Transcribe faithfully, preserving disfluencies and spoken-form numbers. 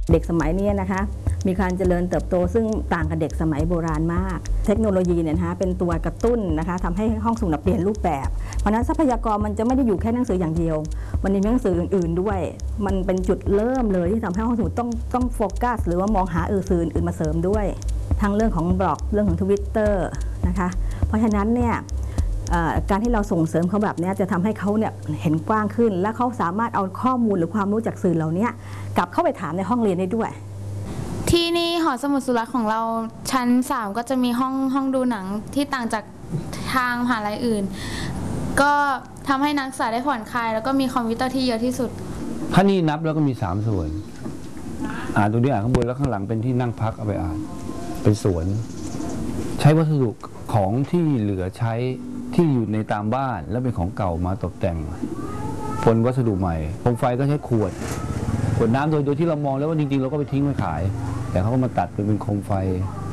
เด็กสมัยนี้นะคะมีการเจริญเติบโตซึ่งต่างกับเด็กสมัยโบราณมากเทคโนโลยีเนี่ยนะคะเป็นตัวกระตุ้นนะคะทำให้ห้องสมุดเปลี่ยนรูปแบบเพราะนั้นทรัพยากรมันจะไม่ได้อยู่แค่หนังสืออย่างเดียวมันมีหนังสืออื่นๆด้วยมันเป็นจุดเริ่มเลยที่ทำให้ห้องสมุดต้องต้องโฟกัสหรือว่ามองหาอื่นอื่นมาเสริมด้วยทั้งเรื่องของบล็อกเรื่องของทวิตเตอร์นะคะเพราะฉะนั้นเนี่ยการที่เราส่งเสริมเขาแบบนี้จะทำให้เขาเนี่ยเห็นกว้างขึ้นและเขาสามารถเอาข้อมูลหรือความรู้จากสื่อเหล่านี้กลับเข้าไปถามในห้องเรียนได้ด้วยที่นี่หอสมุดสุรัตน์ของเราชั้นสามก็จะมีห้องห้องดูหนังที่ต่างจากทางมหาลัยอื่นก็ทำให้นักศึกษาได้ผ่อนคลายแล้วก็มีคอมพิวเตอร์ที่เยอะที่สุดถ้านี่นับแล้วก็มีสามส่วนอ่านตรงนี้อ่านข้างบนแล้วข้างหลังเป็นที่นั่งพักเอาไปอ่านเป็นสวนใช้วัสดุของที่เหลือใช้ที่อยู่ในตามบ้านแล้วเป็นของเก่ามาตกแต่งปนวัสดุใหม่โคมไฟก็ใช้ขวดขวดน้ำโดยโดยที่เรามองแล้วว่าจริงๆเราก็ไปทิ้งไว้ขายแต่เขาก็มาตัดเป็นโคมไฟ